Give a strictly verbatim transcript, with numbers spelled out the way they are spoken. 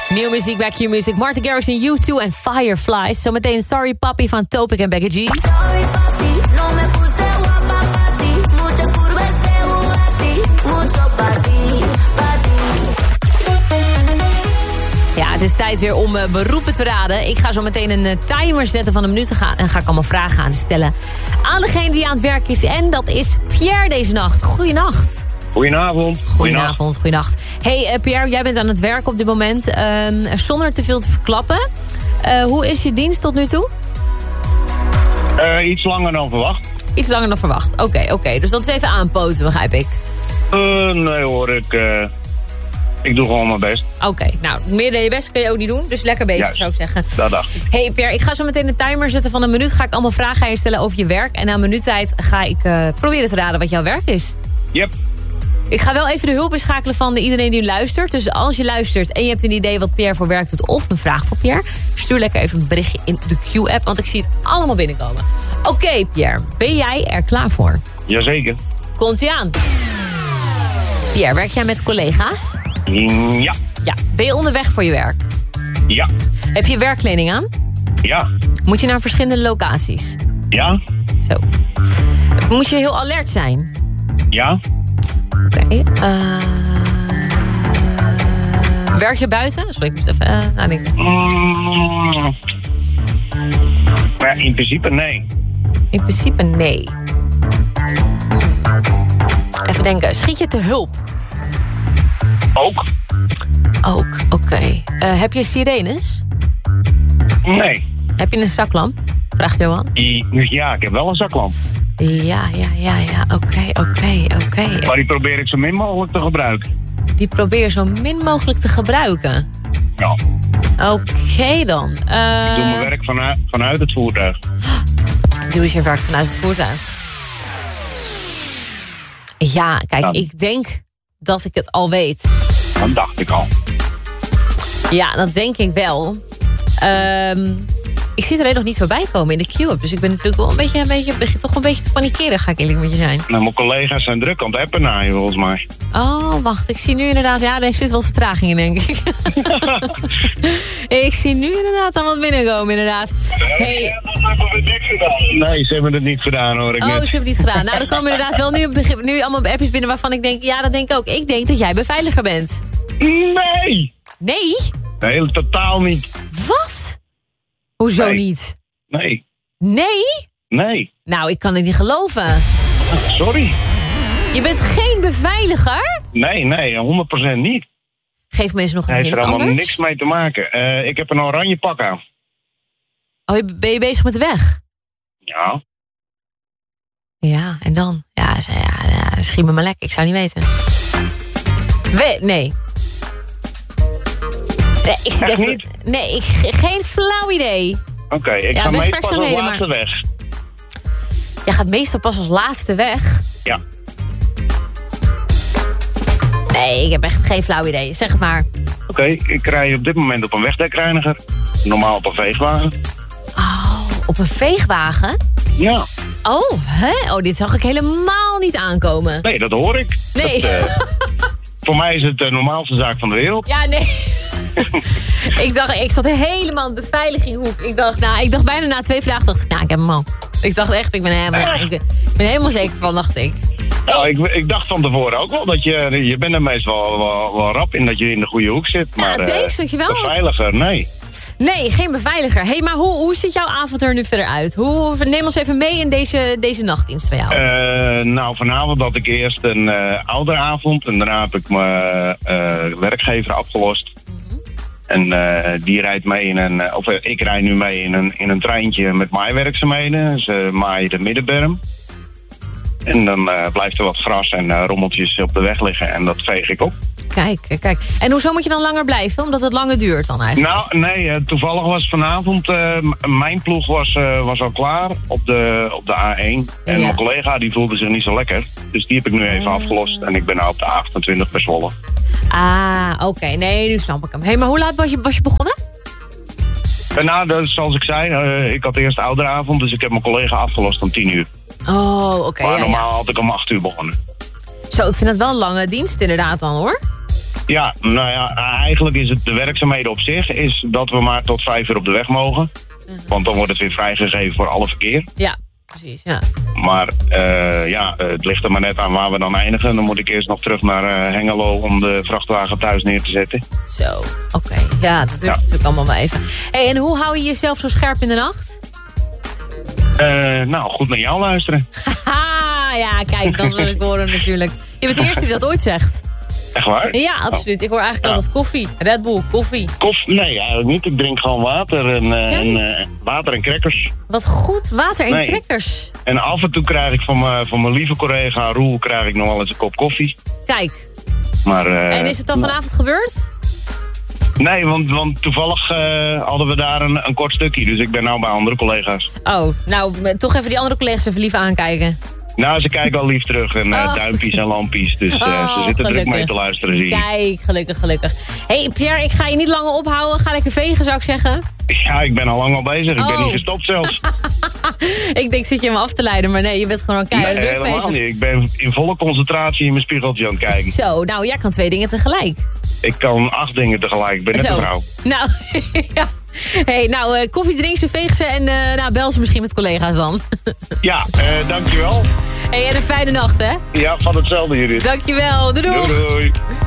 Nieuwe muziek bij Q-Music. Martin Garrix en U twee en Fireflies. Zometeen Sorry Papi van Topic en Becky G. Sorry papi, no me puse guapa pa' ti. Mucha curva este Bugatti. Mucho pa' ti, pa' ti. Ja, het is tijd weer om uh, beroepen te raden. Ik ga zo meteen een uh, timer zetten van een minuut te gaan. En ga ik allemaal vragen aan stellen aan degene die aan het werk is. En dat is Pierre deze nacht. Goeienacht. Goedenavond. Goedenavond, goedenacht. Hey uh, Pierre, jij bent aan het werk op dit moment. Uh, zonder te veel te verklappen. Uh, hoe is je dienst tot nu toe? Uh, iets langer dan verwacht. Iets langer dan verwacht. Oké, okay, oké. Okay. Dus dat is even aanpoten, begrijp ik. Uh, nee hoor, ik, uh, ik doe gewoon mijn best. Oké, okay, nou, meer dan je best kun je ook niet doen. Dus lekker bezig, Juist, zou ik zeggen. Dat dacht ik. Hey Pierre, ik ga zo meteen een timer zetten van een minuut. Ga ik allemaal vragen aan je stellen over je werk. En na een minuut tijd ga ik uh, proberen te raden wat jouw werk is. Yep. Ik ga wel even de hulp inschakelen van iedereen die luistert. Dus als je luistert en je hebt een idee wat Pierre voor werk doet... of een vraag voor Pierre, stuur lekker even een berichtje in de Q-app... want ik zie het allemaal binnenkomen. Oké, okay, Pierre, ben jij er klaar voor? Jazeker. Komt-ie aan. Pierre, werk jij met collega's? Ja. Ja. Ben je onderweg voor je werk? Ja. Heb je werkkleding aan? Ja. Moet je naar verschillende locaties? Ja. Zo. Moet je heel alert zijn? Ja. Oké. Okay. Uh, werk je buiten? Sorry, ik moest even uh, nadenken. Mm, maar in principe nee. In principe nee. Even denken. Schiet je te hulp? Ook. Ook, oké. Okay. Uh, heb je sirenes? Nee. Heb je een zaklamp? Vraagt Johan. Ja, ik heb wel een zaklamp. Ja, ja, ja, ja. Oké, okay, oké, okay, oké. Okay. Maar die probeer ik zo min mogelijk te gebruiken. Die probeer je zo min mogelijk te gebruiken? Ja. Oké okay, dan. Uh... Ik doe mijn werk vanuit, vanuit het voertuig. Doe je werk vanuit het voertuig? Ja, kijk, Dan. ik denk dat ik het al weet. Dat dacht ik al. Ja, dat denk ik wel. Um, ik zie er alleen nog niet voorbij komen in de queue-up. Dus ik ben natuurlijk wel een beetje, een beetje, begin toch een beetje te panikeren, ga ik eerlijk met je zijn. Nou, mijn collega's zijn druk aan het appen naar je, volgens mij. Oh, wacht. Ik zie nu inderdaad... Ja, er zit wel vertraging in, denk ik. Ik zie nu inderdaad al wat binnenkomen, inderdaad. Hey. Nee, ze hebben het niet gedaan, hoor ik Oh, net. ze hebben het niet gedaan. Nou, er komen inderdaad wel nu, nu allemaal appjes binnen waarvan ik denk... Ja, dat denk ik ook. Ik denk dat jij beveiliger bent. Nee! Nee? Nee, totaal niet. Wat? Hoezo nee. niet? Nee. Nee? Nee. Nou, ik kan het niet geloven. Sorry. Je bent geen beveiliger? Nee, nee, honderd procent niet. Geef mensen nog een Hij hint heeft er allemaal anders. niks mee te maken. Uh, ik heb een oranje pak aan. Oh, ben je bezig met de weg? Ja. Ja, en dan? Ja, ja, ja schiet me maar lekker. Ik zou niet weten. We nee. Nee, ik Echt even, niet? Nee, ik, geen flauw idee. Oké, okay, ik ja, ga meestal pas als maar... laatste weg. Jij gaat meestal pas als laatste weg? Ja. Nee, ik heb echt geen flauw idee. Zeg het maar. Oké, okay, ik rij op dit moment op een wegdekreiniger. Normaal op een veegwagen. Oh, op een veegwagen? Ja. Oh, hè? Oh, dit zag ik helemaal niet aankomen. Nee, dat hoor ik. Nee. Dat, uh, voor mij is het de normaalste zaak van de wereld. Ja, nee. ik dacht, ik zat helemaal in de beveiliginghoek. Ik dacht, nou, ik dacht bijna na twee vragen, dacht ik, nou, ik heb hem al. Ik dacht echt, ik ben helemaal, ja, ik, ik ben helemaal zeker van, dacht ik. Nou, ik, ik dacht van tevoren ook wel dat je, je bent er meestal wel, wel, wel rap in dat je in de goede hoek zit. Maar ja, thanks, uh, dankjewel. Beveiliger, nee. Nee, geen beveiliger. Hey, maar hoe, hoe ziet jouw avond er nu verder uit? Hoe, neem ons even mee in deze, deze nachtdienst van jou. Uh, nou, vanavond had ik eerst een uh, ouderavond en daarna heb ik mijn uh, werkgever afgelost. Mm-hmm. En uh, die rijdt mee in een, of uh, ik rijd nu mee in een, in een treintje met maaiwerkzaamheden. Ze maaien de middenberm. En dan uh, blijft er wat gras en uh, rommeltjes op de weg liggen en dat veeg ik op. Kijk, kijk. En hoezo moet je dan langer blijven? Omdat het langer duurt dan eigenlijk? Nou, nee, uh, toevallig was vanavond, uh, mijn ploeg was, uh, was al klaar op de, op de A één. En ja. Mijn collega die voelde zich niet zo lekker. Dus die heb ik nu even uh. afgelost en ik ben nu op de achtentwintig bij Zwolle. Ah, oké. Okay. Nee, nu snap ik hem. Hé, hey, maar hoe laat was je, was je begonnen? Uh, nou, dus, zoals ik zei, uh, ik had eerst ouderavond, dus ik heb mijn collega afgelost om tien uur. Oh, oké. Okay, maar ja, normaal ja. had ik om acht uur begonnen. Zo, ik vind het wel een lange dienst inderdaad dan, hoor. Ja, nou ja, eigenlijk is het de werkzaamheden op zich... is dat we maar tot vijf uur op de weg mogen. Uh-huh. Want dan wordt het weer vrijgegeven voor alle verkeer. Ja, precies, ja. Maar uh, ja, het ligt er maar net aan waar we dan eindigen. Dan moet ik eerst nog terug naar uh, Hengelo om de vrachtwagen thuis neer te zetten. Zo, oké. Okay. Ja, dat duurt ja. natuurlijk allemaal maar even. Hey, en hoe hou je jezelf zo scherp in de nacht? Uh, nou, goed naar jou luisteren. Haha, ja, kijk, dat wil ik horen natuurlijk. Je bent de eerste die dat ooit zegt. Echt waar? Ja, absoluut. Ik hoor eigenlijk ja. altijd koffie. Red Bull, koffie. Koffie? Nee, eigenlijk niet. Ik drink gewoon water en, uh, en, uh, water en crackers. Wat goed, water en nee. crackers. En af en toe krijg ik van mijn, van mijn lieve collega Roel krijg ik nog wel eens een kop koffie. Kijk. Maar, uh, en is het dan vanavond nou. gebeurd? Nee, want, want toevallig uh, hadden we daar een, een kort stukje. Dus ik ben nou bij andere collega's. Oh, nou, toch even die andere collega's even lief aankijken. Nou, ze kijken al lief terug en uh, oh. duimpjes en lampjes. Dus uh, oh, ze zitten druk mee te luisteren, zie je. Kijk, gelukkig, gelukkig. Hé, hey, Pierre, ik ga je niet langer ophouden. Ga lekker vegen, zou ik zeggen. Ja, ik ben al lang al bezig. Ik oh. ben niet gestopt zelfs. Ik denk, zit je me af te leiden, maar nee, je bent gewoon keihard nee, druk bezig. Helemaal niet. Ik ben in volle concentratie in mijn spiegeltje aan het kijken. Zo, nou, jij kan twee dingen tegelijk. Ik kan acht dingen tegelijk. Ik ben net Zo. een vrouw. Nou, ja. Hey, nou, uh, koffie drinken ze, veeg ze en uh, nou, bel ze misschien met collega's dan. Ja, uh, dankjewel. Hey, en een fijne nacht, hè? Ja, van hetzelfde, Judith. Dankjewel, doei doei. Doei doei.